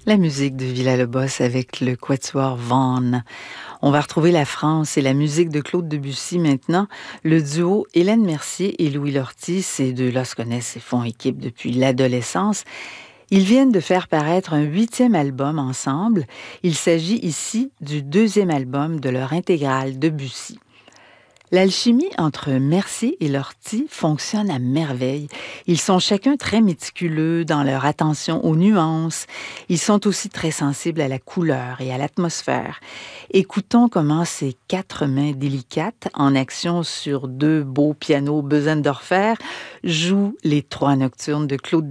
La musique de Villa-Lobos avec le quatuor Vaughan. On va retrouver la France et la musique de Claude Debussy maintenant. Le duo Hélène Mercier et Louis Lortie, ces deux-là se connaissent et font équipe depuis l'adolescence. Ils viennent de faire paraître un 8e album ensemble. Il s'agit ici du 2e album de leur intégrale Debussy. L'alchimie entre Mercier et Lortie fonctionne à merveille. Ils sont chacun très méticuleux dans leur attention aux nuances. Ils sont aussi très sensibles à la couleur et à l'atmosphère. Écoutons comment ces 4 mains délicates, en action sur 2 beaux pianos Bösendorfer, jouent les 3 nocturnes de Claude